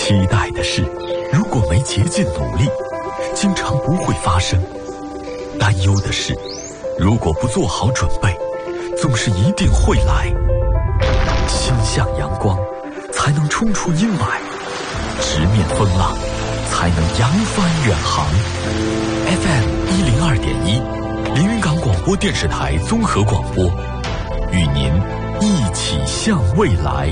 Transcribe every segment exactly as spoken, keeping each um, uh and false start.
期待的事，如果没竭尽努力，经常不会发生；担忧的事，如果不做好准备，总是一定会来。心向阳光，才能冲出阴霾；直面风浪，才能扬帆远航。F M 一零二点一，连云港广播电视台综合广播，与您一起向未来。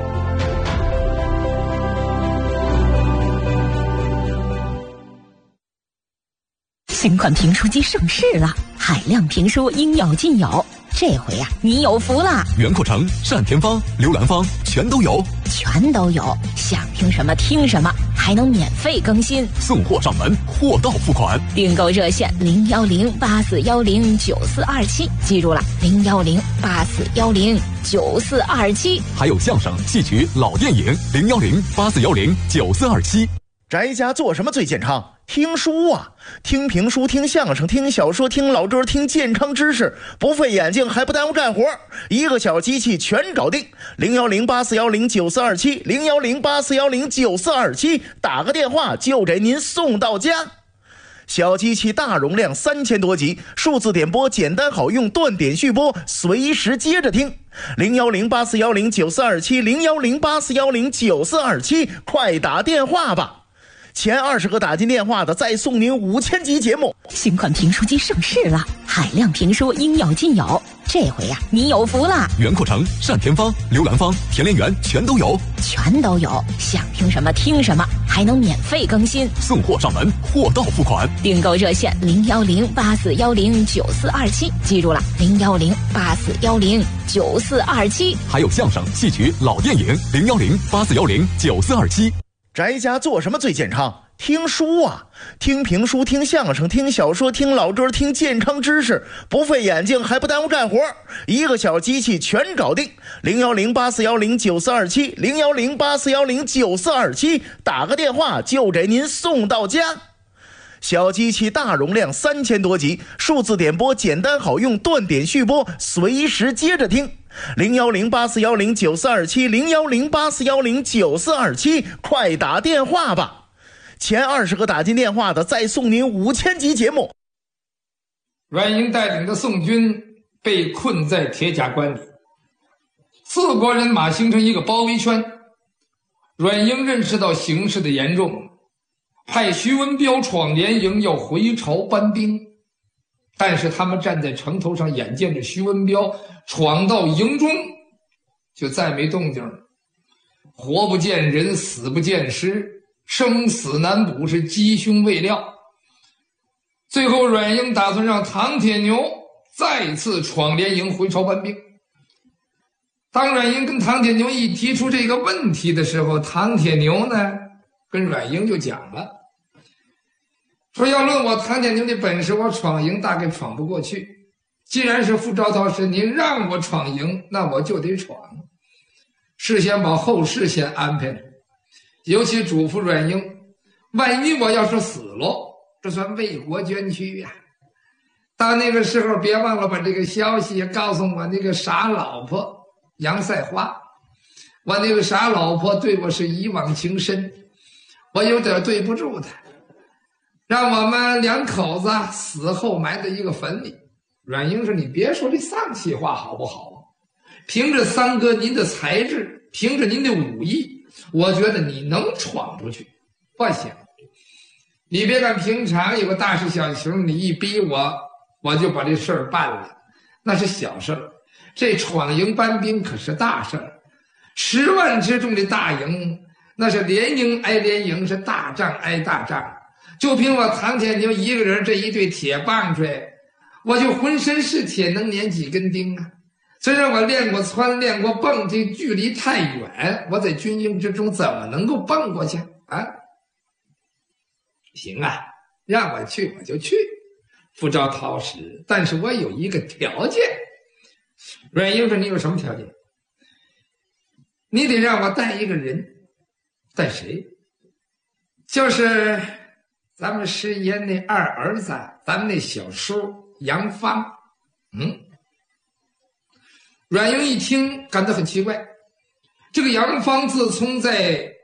新款评书机上市了，海量评书应有尽有。这回呀、啊，你有福了！ 袁阔成、单田芳、刘兰芳全都有， 全都有，想听什么听什么，还能免费更新， 送货上门，货到付款。 订购热线零幺零八四幺零九四二七，记住了，零幺零八四幺零九四二七。 还有相声、戏曲、老电影零幺零八四幺零九四二七。 宅家做什么最健康？听书啊，听评书，听相声，听小说，听老歌，听健康知识，不费眼睛还不耽误干活，一个小机器全搞定。零幺零八四幺零九四二七，零幺零八四幺零九四二七，打个电话就给您送到家。小机器大容量，三千多集，数字点播简单好用，断点续播，随时接着听。零幺零八四幺零九四二七，零幺零八四幺零九四二七，快打电话吧！前二十个打进电话的，再送您五千集节目。 新款评书机上市了，海量评书应有尽有。这回呀、啊，你有福了！ 袁阔成、单田芳、刘兰芳、田连元全都有， 全都有，想听什么听什么，还能免费更新， 送货上门，货到付款。 订购热线零幺零八四幺零九四二七，记住了，零幺零八四幺零九四二七。 还有相声、戏曲、老电影零幺零八四幺零九四二七。 宅家做什么最健康？听书啊，听评书，听相声，听小说，听老歌，听健康知识，不费眼睛还不耽误干活，一个小机器全搞定。零幺零八四幺零九四二七，零幺零八四幺零九四二七，打个电话就给您送到家。小机器大容量，三千多集，数字点播简单好用，断点续播，随时接着听。零幺零八四幺零九四二七，零幺零八四幺零九四二七，快打电话吧！前二十个打进电话的，再送您五千集节目。 阮英带领的宋军被困在铁甲关里，四国人马形成一个包围圈。阮英认识到形势的严重，派徐文彪闯联营要回朝搬兵，但是他们站在城头上，眼见着徐文彪闯到营中，就再没动静了。活不见人，死不见尸，生死难卜，是鸡凶未料。最后阮英打算让唐铁牛再次闯联营回朝搬兵。当阮英跟唐铁牛一提出这个问题的时候，唐铁牛呢跟阮英就讲了，说要论我唐铁牛的本事，我闯营大概闯不过去。既然是傅兆涛是您让我闯营，那我就得闯，事先把后事先安排了。尤其嘱咐阮英，万一我要是死了，这算为国捐躯呀、啊。到那个时候别忘了把这个消息告诉我那个傻老婆杨赛花。我那个傻老婆对我是一往情深，我有点对不住她，让我们两口子死后埋在一个坟里。阮英说，你别说这丧气话好不好？凭着三哥您的才智，凭着您的武艺，我觉得你能闯出去。不行，你别看平常有个大事小情，你一逼我，我就把这事儿办了，那是小事儿。这闯营搬兵可是大事儿，十万之众的大营，那是连营挨连营，是大仗挨大仗。就凭我唐铁牛一个人这一对铁棒槌，我就浑身是铁，能粘几根钉啊！虽然我练过蹿，练过蹦，这距离太远，我在军营之中怎么能够蹦过去啊？行啊，让我去我就去。傅兆涛时，但是我有一个条件。阮英说，你有什么条件？你得让我带一个人。带谁？就是咱们师爷那二儿子，咱们那小叔杨芳。嗯，阮英一听感到很奇怪，这个杨芳自从在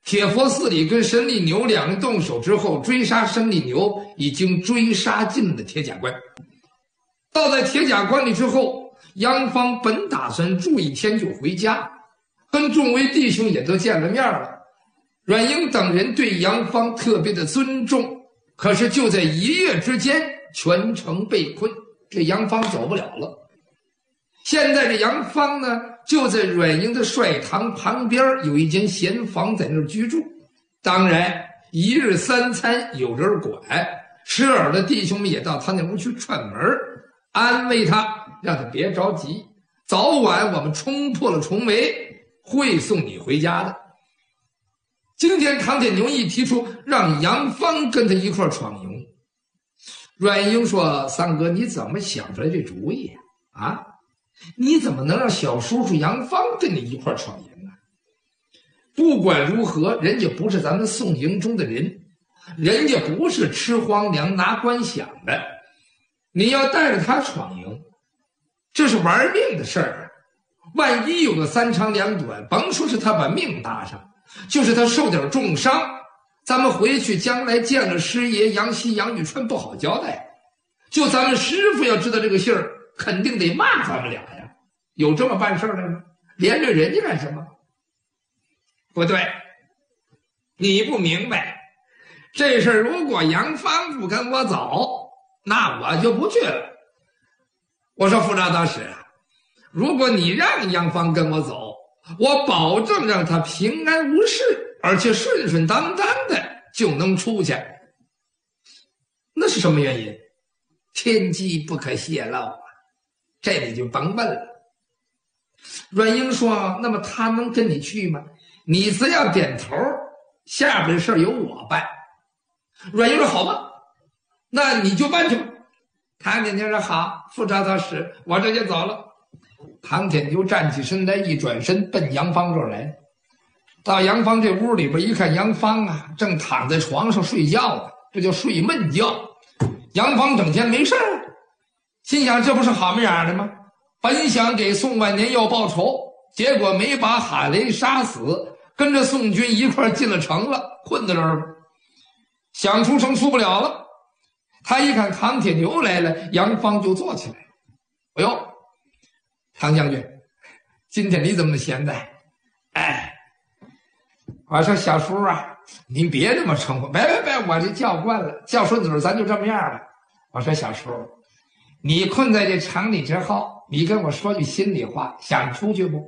铁佛寺里跟神力牛两人动手之后，追杀神力牛已经追杀进了铁甲关。到在铁甲关里之后，杨芳本打算住一天就回家，跟众位弟兄也都见了面了。阮英等人对杨芳特别的尊重，可是就在一夜之间，全城被困，这杨芳走不了了。现在这杨芳呢，就在阮英的帅堂旁边有一间闲房，在那儿居住。当然一日三餐有人管，时而的弟兄们也到他那屋去串门，安慰他，让他别着急，早晚我们冲破了重围，会送你回家的。今天唐铁牛一提出让杨芳跟他一块闯营，阮英说：“三哥，你怎么想出来这主意呀？啊，你怎么能让小叔叔杨芳跟你一块闯营啊？不管如何，人家不是咱们宋营中的人，人家不是吃荒粮拿官饷的，你要带着他闯营，这是玩命的事儿。万一有个三长两短，甭说是他把命搭上，就是他受点重伤，咱们回去将来见了师爷杨希、杨玉春不好交代。就咱们师傅要知道这个信儿，肯定得骂咱们俩呀。有这么办事的吗？连着人家干什么？不对，你不明白，这事儿如果杨芳不跟我走，那我就不去了。我说副赵大使啊，如果你让杨芳跟我走，我保证让他平安无事，而且顺顺当当的就能出去。那是什么原因？天机不可泄露啊，这你就甭问了。阮英说：“那么他能跟你去吗？你只要点头，下边的事由我办。”阮英说：“好吧，那你就办去吧。”唐铁牛说：“好，副赵大使，我这就走了。”唐铁牛站起身来，一转身奔杨芳这儿来。到杨芳这屋里边一看，杨芳啊正躺在床上睡觉呢，这叫睡闷觉。杨芳整天没事儿，心想这不是好么样的吗？本想给宋万年要报仇，结果没把海雷杀死，跟着宋军一块进了城了，困在这儿了。想出城出不了了。他一看唐铁牛来了，杨芳就坐起来。哎呦，唐将军，今天你怎么闲在？哎，我说小叔啊，您别这么称呼，别别别，我这叫惯了，叫顺嘴咱就这么样了。我说小叔，你困在这城里之后，你跟我说句心里话，想出去不？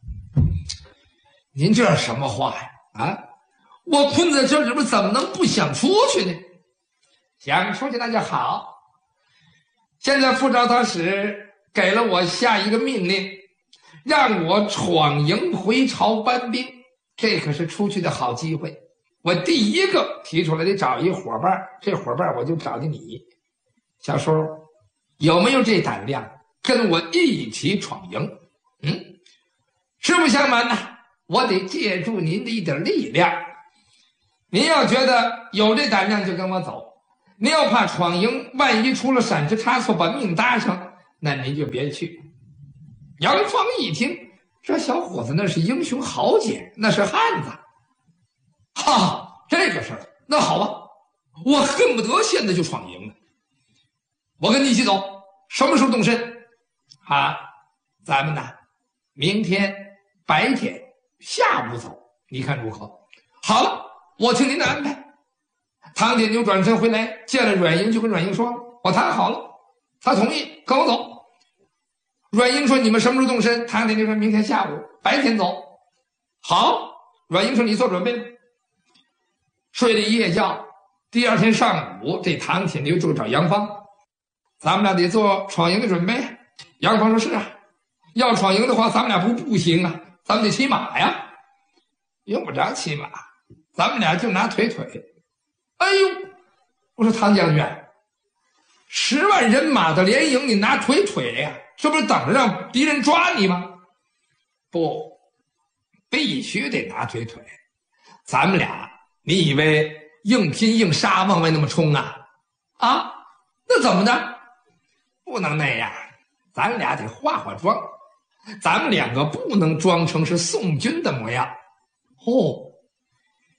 您这是什么话呀？啊，我困在这里边，怎么能不想出去呢？想出去那就好。现在副赵大使给了我下一个命令，让我闯营回朝搬兵，这可是出去的好机会。我第一个提出来得找一伙伴，这伙伴我就找的你。小叔有没有这胆量跟我一起闯营？嗯，实不相瞒呐，我得借助您的一点力量。您要觉得有这胆量就跟我走，您要怕闯营万一出了闪失差错把命搭上，那您就别去。杨芳一听，这小伙子那是英雄豪杰，那是汉子。哈，这个事儿，那好吧，我恨不得现在就闯营呢。我跟你一起走，什么时候动身？啊，咱们呢，明天白天下午走，你看如何？好了，我听您的安排。唐铁牛转身回来，见了阮英，就跟阮英说：“我谈好了，他同意跟我走。”阮英说：“你们什么时候动身？”唐铁牛说：“明天下午，白天走。”好，阮英说：“你做准备。”睡了一夜觉，第二天上午，这唐铁牛就找杨芳，咱们俩得做闯营的准备。杨芳说：“是啊，要闯营的话，咱们俩不步行啊，咱们得骑马呀。”用不着骑马，咱们俩就拿腿腿。哎呦，我说唐将军，十万人马的联营，你拿腿腿呀、啊，这不是等着让敌人抓你吗？不，必须得拿腿腿。咱们俩，你以为硬拼硬杀往外那么冲啊？啊，那怎么的？不能那样，咱俩得化化妆，咱们两个不能装成是宋军的模样。哦，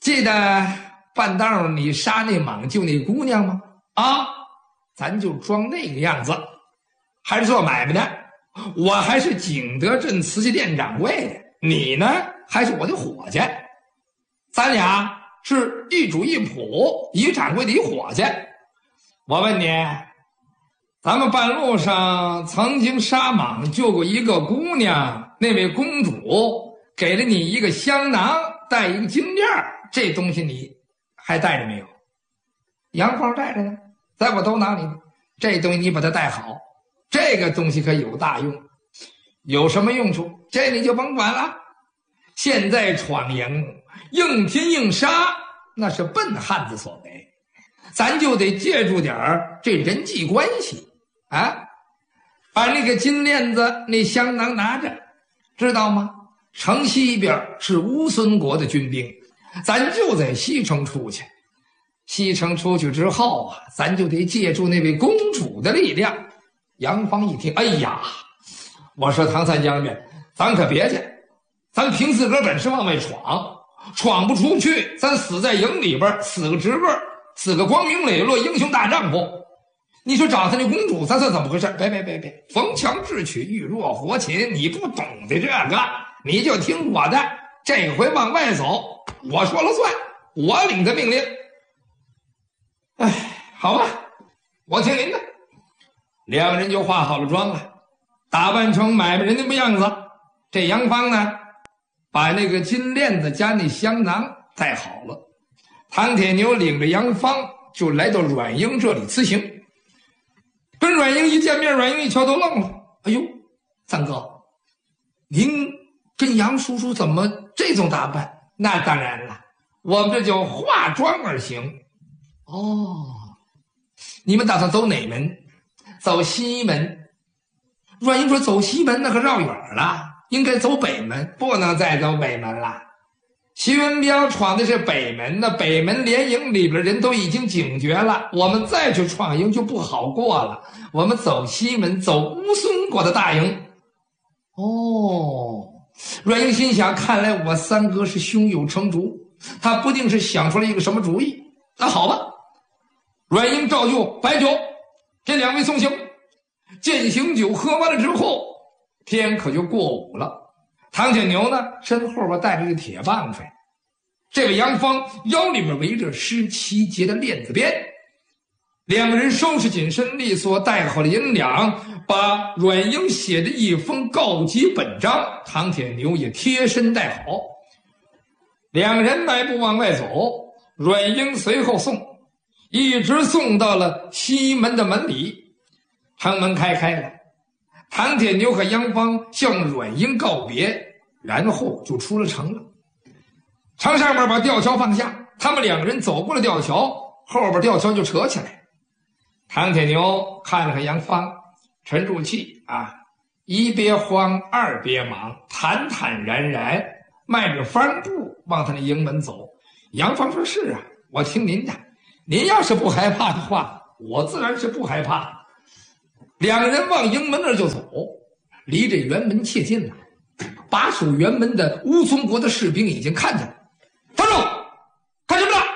记得半道你杀那莽救那姑娘吗？啊，咱就装那个样子，还是做买卖的。我还是景德镇瓷器店掌柜的，你呢还是我的伙计。咱俩是一主一仆，一掌柜的一伙计。我问你，咱们半路上曾经杀莽救过一个姑娘，那位公主给了你一个香囊，带一个金链，这东西你还带着没有？杨芳带着呢，在我兜囊里呢。这东西你把它带好，这个东西可有大用。有什么用处？这你就甭管了。现在闯营硬拼硬杀，那是笨汉子所为，咱就得借助点这人际关系啊，把那个金链子那香囊拿着，知道吗？城西边是乌孙国的军兵，咱就在西城出去。西城出去之后啊，咱就得借助那位公主的力量。杨芳一听，哎呀，我说唐三将军，咱可别去，咱凭自个儿本事往外闯，闯不出去，咱死在营里边，死个直个，死个光明磊落英雄大丈夫。你说找他那公主，咱算怎么回事？别别别别，逢强智取，遇弱活擒，你不懂的这个，你就听我的，这回往外走，我说了算，我领的命令。哎，好吧，我听您的。两人就化好了妆了，打扮成买卖人的样子。这杨芳呢，把那个金链子加那香囊带好了。唐铁牛领着杨芳就来到阮英这里辞行。跟阮英一见面，阮英一瞧都愣了。哎呦，三哥，您跟杨叔叔怎么这种打扮？那当然了，我们这就化妆而行。哦，你们打算走哪门？走西门。阮英说走西门那可绕远了，应该走北门，不能再走北门了。徐文彪闯的是北门，那北门连营里边人都已经警觉了，我们再去闯营就不好过了。我们走西门，走乌孙国的大营。哦，阮英心想，看来我三哥是胸有成竹，他不定是想出了一个什么主意。那好吧，阮英照旧摆酒给两位送行。饯行酒喝完了之后，天可就过午了。唐铁牛呢，身后边带着一个铁棒槌，这位杨芳腰里面围着十七节的链子鞭。两个人收拾紧身利索，带好了银两，把阮英写的一封告急本章，唐铁牛也贴身带好。两个人迈步往外走，阮英随后送，一直送到了西门的门里。城门开开了，唐铁牛和杨芳向阮英告别，然后就出了城了。城上面把吊桥放下，他们两个人走过了吊桥，后边吊桥就扯起来。唐铁牛看了看杨芳，沉住气啊，一别慌，二别忙，坦坦然然迈着帆步往他那营门走。杨芳说：“是啊，我听您的，您要是不害怕的话，我自然是不害怕。”两个人往营门那儿就走，离这辕门切近了。把守辕门的乌孙国的士兵已经看见了。站住！看什么呢？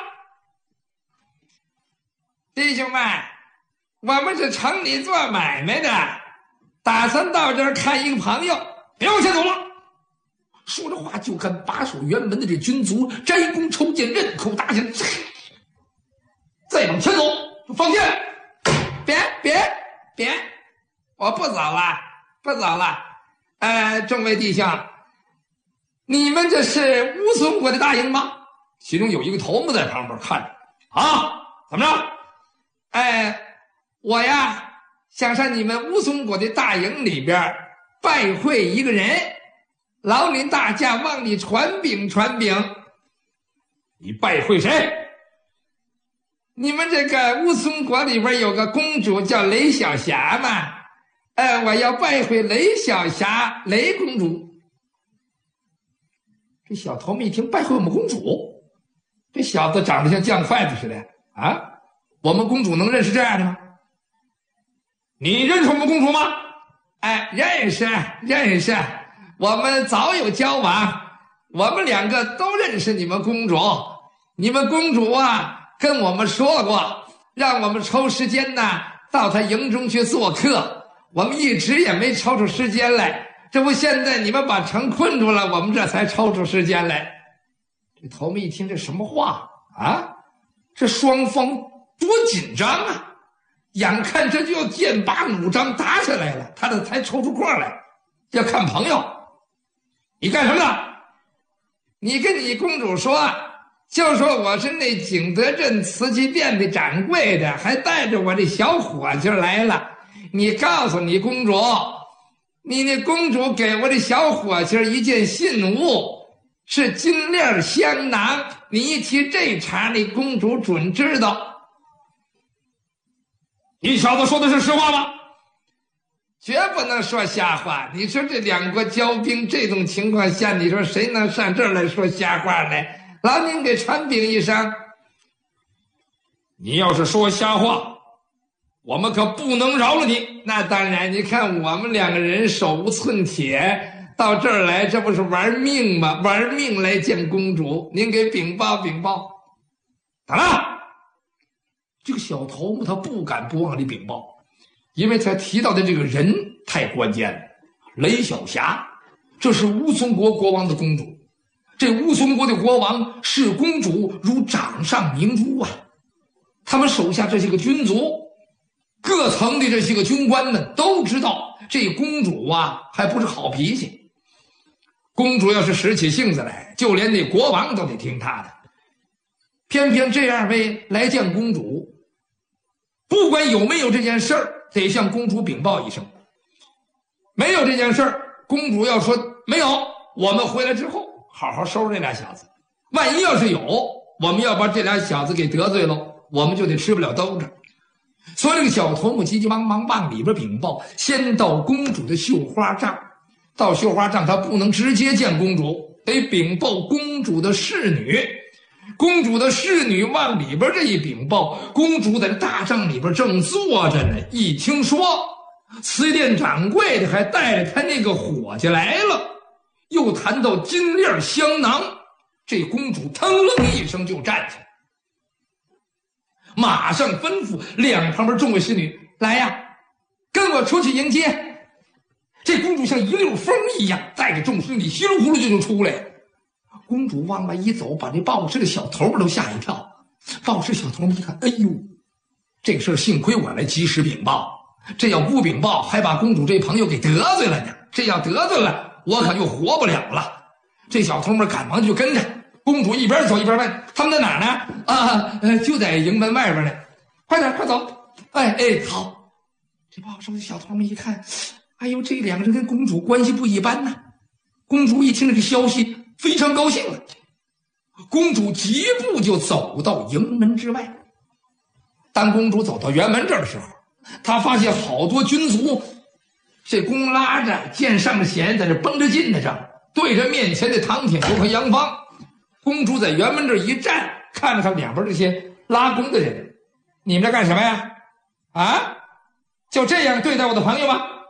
弟兄们，我们是城里做买卖的，打算到这儿看一个朋友，别往前走了。说着话，就看把守辕门的这军卒摘弓抽箭，刃口打响，再往前走，放箭！别别别！我不走了，不走了。呃，众位弟兄，你们这是乌孙国的大营吗？其中有一个头目在旁边看着。啊，怎么着？哎，我呀想上你们乌孙国的大营里边拜会一个人，劳您大驾往里传禀传禀。你拜会谁？你们这个乌孙国里边有个公主叫雷小霞嘛，呃，我要拜会雷小霞，雷公主。这小头目一听，拜会我们公主，这小子长得像酱筷子似的啊！我们公主能认识这样的吗？你认识我们公主吗？哎，认识，认识，我们早有交往，我们两个都认识你们公主。 你们公主啊跟我们说过，让我们抽时间呢到她营中去做客，我们一直也没抽出时间来，这不现在你们把城困住了，我们这才抽出时间来。这头目一听这什么话啊，这双方多紧张啊，眼看这就要剑拔弩张打起来了，他这才抽出空来要看朋友。你干什么呢？你跟你公主说，就说我是那景德镇瓷器店的掌柜的，还带着我这小伙计来了。你告诉你公主，你那公主给我这小伙计一件信物，是金链香囊。你一提这茬，你公主准知道。你小子说的是实话吗？绝不能说瞎话。你说这两国交兵这种情况下，你说谁能上这儿来说瞎话呢？劳您给传禀一声。你要是说瞎话，我们可不能饶了你。那当然，你看我们两个人手无寸铁，到这儿来，这不是玩命吗？玩命来见公主，您给禀报禀报。打了，这个小头目他不敢不往里禀报，因为他提到的这个人太关键了。雷小霞，这是乌孙国国王的公主，这乌孙国的国王视公主如掌上明珠啊。他们手下这些个军卒，各层的这些个军官们都知道，这公主啊还不是好脾气。公主要是使起性子来，就连那国王都得听她的。偏偏这二位来见公主，不管有没有这件事儿，得向公主禀报一声。没有这件事儿，公主要说没有，我们回来之后好好收拾这俩小子。万一要是有，我们要把这俩小子给得罪了，我们就得吃不了兜着。所以这个小头目急急忙忙往里边禀报，先到公主的绣花帐。到绣花帐他不能直接见公主，得禀报公主的侍女。公主的侍女往里边这一禀报，公主在大帐里边正坐着呢，一听说瓷店掌柜的还带着他那个伙计来了，又谈到金链香囊，这公主腾楞一声就站起来，马上吩咐两旁边众位侍女，来呀，跟我出去迎接。这公主像一溜风一样，带着众侍女稀里糊涂就就出来了。公主往外一走，把这报事的小头们都吓一跳。报事小头们一看，哎呦，这个事儿幸亏我来及时禀报，这要不禀报，还把公主这朋友给得罪了呢。这要得罪了，我可就活不了了。这小头们赶忙就跟着公主一边走一边问，他们在哪儿呢？啊，呃，就在营门外边呢。快点，快走！哎哎，好。这报事的小头们一看，哎呦，这两个人跟公主关系不一般呢。公主一听这个消息，非常高兴了。公主疾步就走到营门之外。当公主走到辕门这儿的时候，她发现好多军卒，这弓拉着，箭上弦，在这绷着劲呢，这对着面前的唐铁牛和杨芳。公主在辕门这儿一站，看着他两边这些拉弓的人，你们在干什么呀？啊，就这样对待我的朋友吗？